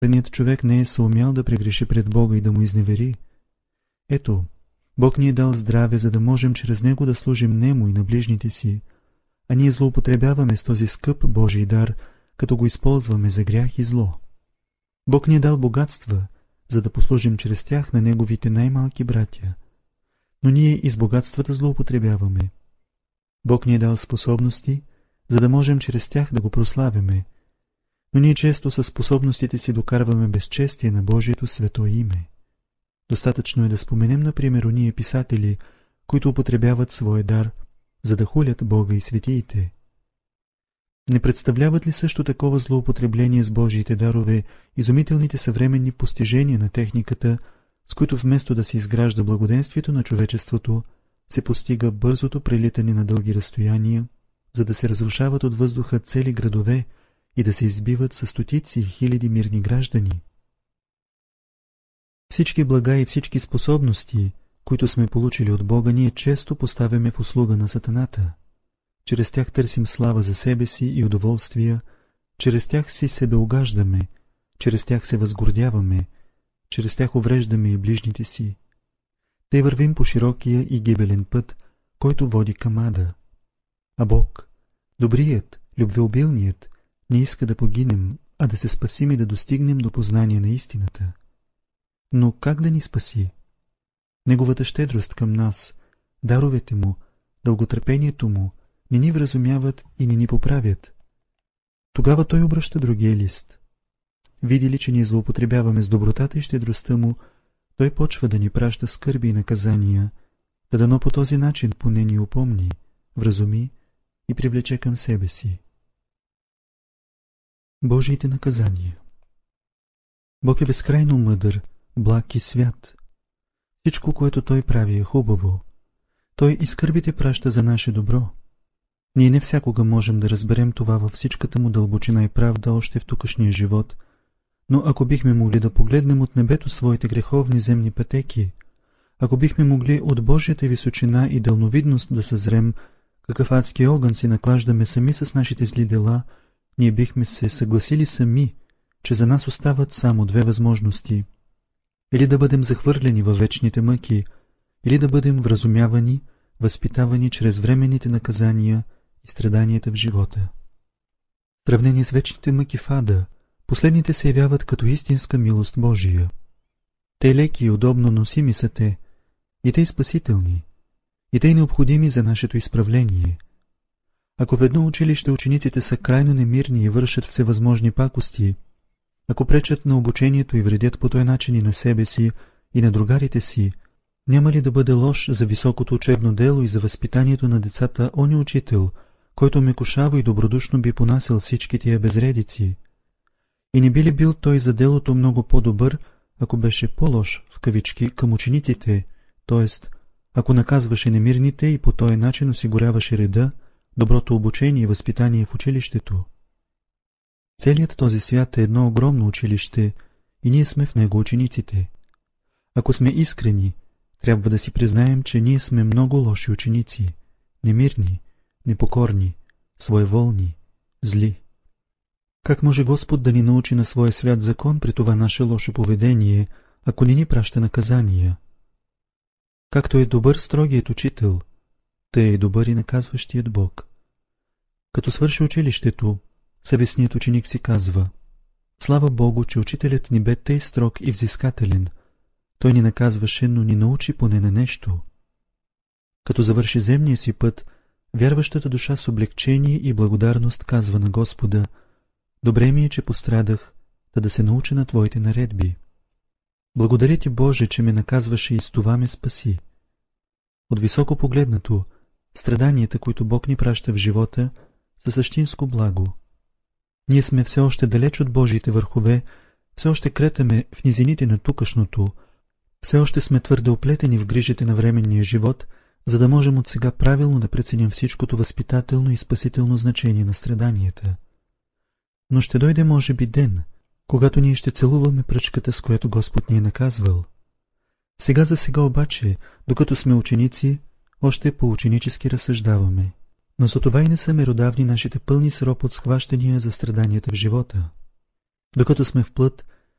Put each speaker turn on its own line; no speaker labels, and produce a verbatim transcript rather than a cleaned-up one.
Съдният човек не е съумял да прегреши пред Бога и да му изневери. Ето, Бог ни е дал здраве, за да можем чрез него да служим нему и на ближните си, а ние злоупотребяваме с този скъп Божий дар, като го използваме за грях и зло. Бог ни е дал богатства, за да послужим чрез тях на неговите най-малки братя. Но ние и с богатствата злоупотребяваме. Бог ни е дал способности, за да можем чрез тях да го прославяме. Но ние често със способностите си докарваме безчестие на Божието свято име. Достатъчно е да споменем, например, ония писатели, които употребяват своя дар, за да хулят Бога и светиите. Не представляват ли също такова злоупотребление с Божиите дарове изумителните съвременни постижения на техниката, с които вместо да се изгражда благоденствието на човечеството, се постига бързото прелитане на дълги разстояния, за да се разрушават от въздуха цели градове и да се избиват със стотици и хиляди мирни граждани? Всички блага и всички способности, които сме получили от Бога, ние често поставяме в услуга на сатаната. Чрез тях търсим слава за себе си и удоволствия, чрез тях си себе угаждаме, чрез тях се възгордяваме, чрез тях увреждаме и ближните си. Те вървим по широкия и гибелен път, който води към ада. А Бог, добрият, любвеобилният, не иска да погинем, а да се спасим и да достигнем до познание на истината. Но как да ни спаси? Неговата щедрост към нас, даровете му, дълготърпението му, не ни вразумяват и не ни поправят. Тогава той обръща другия лист. Види ли, че ние злоупотребяваме с добротата и щедростта му, той почва да ни праща скърби и наказания, да дано по този начин поне ни упомни, вразуми и привлече към себе си. Божиите наказания. Бог е безкрайно мъдър, благ и свят. Всичко, което той прави, е хубаво. Той и скърбите праща за наше добро. Ние не всякога можем да разберем това във всичката му дълбочина и правда още в тукашния живот, но ако бихме могли да погледнем от небето своите греховни земни пътеки, ако бихме могли от Божията височина и дълновидност да съзрем какъв адски огън си наклаждаме сами с нашите зли дела, ние бихме се съгласили сами, че за нас остават само две възможности: или да бъдем захвърлени във вечните мъки, или да бъдем вразумявани, възпитавани чрез временните наказания и страданията в живота. В сравнение с вечните мъки в ада, последните се явяват като истинска милост Божия. Те леки и удобно носими са те, и те и спасителни, и те и необходими за нашето изправление. Ако в едно училище учениците са крайно немирни и вършат всевъзможни пакости, ако пречат на обучението и вредят по този начин и на себе си, и на другарите си, няма ли да бъде лош за високото учебно дело и за възпитанието на децата оня учител, който мекушаво и добродушно би понасял всички тия безредици? И не би ли бил той за делото много по-добър, ако беше по-лош в кавички към учениците, т.е. ако наказваше немирните и по този начин осигуряваше реда, доброто обучение и възпитание в училището? Целият този свят е едно огромно училище и ние сме в него учениците. Ако сме искрени, трябва да си признаем, че ние сме много лоши ученици, немирни, непокорни, своеволни, зли. Как може Господ да ни научи на своя свят закон при това наше лошо поведение, ако не ни праща наказания? Както е добър строгият учител, тъй е добър и наказващият Бог. Като свърши училището, съвестният ученик си казва: слава Богу, че учителят ни бе тъй строг и взискателен. Той ни наказваше, но ни научи поне на нещо. Като завърши земния си път, вярващата душа с облегчение и благодарност казва на Господа: добре ми е, че пострадах, да да се науча на Твоите наредби. Благодаря Ти, Боже, че ме наказваше и с това ме спаси. От високо погледнато, страданията, които Бог ни праща в живота, са същинско благо. Ние сме все още далеч от Божиите върхове, все още кретаме в низините на тукашното, все още сме твърде оплетени в грижите на временния живот, за да можем от сега правилно да преценим всичкото възпитателно и спасително значение на страданията. Но ще дойде, може би, ден, когато ние ще целуваме пръчката, с която Господ ни е наказвал. Сега за сега обаче, докато сме ученици, още по-ученически разсъждаваме, но за това и не са меродавни нашите пълни с ропот схващания за страданията в живота. Докато сме в плът,